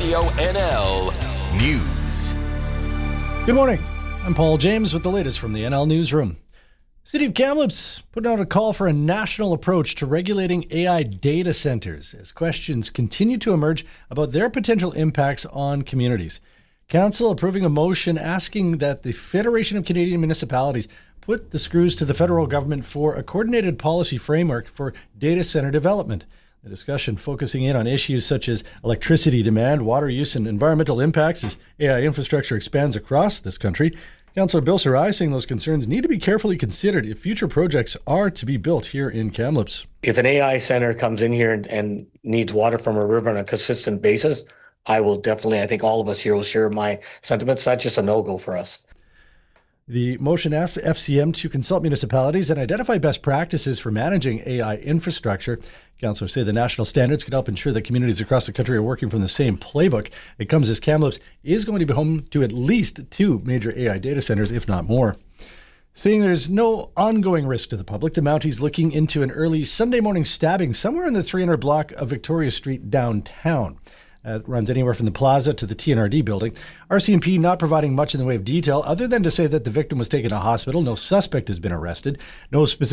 Radio NL News. Good morning. I'm Paul James with the latest from the NL Newsroom. City of Kamloops put out a call for a national approach to regulating AI data centers as questions continue to emerge about their potential impacts on communities. Council approving a motion asking that the Federation of Canadian Municipalities put the screws to the federal government for a coordinated policy framework for data center development. The discussion focusing in on issues such as electricity demand, water use, and environmental impacts as AI infrastructure expands across this country. Councillor Bill Sarai saying those concerns need to be carefully considered if future projects are to be built here in Kamloops. If an AI center comes in here and needs water from a river on a consistent basis, I will definitely, I think all of us here will share my sentiments. That's just a no-go for us. The motion asks FCM to consult municipalities and identify best practices for managing AI infrastructure. Councillors say the national standards could help ensure that communities across the country are working from the same playbook. It comes as Kamloops is going to be home to at least 2 major AI data centers, if not more. Saying there's no ongoing risk to the public, the Mounties looking into an early Sunday morning stabbing somewhere in the 300 block of Victoria Street downtown. It runs anywhere from the plaza to the TNRD building. RCMP not providing much in the way of detail other than to say that the victim was taken to hospital. No suspect has been arrested. No specific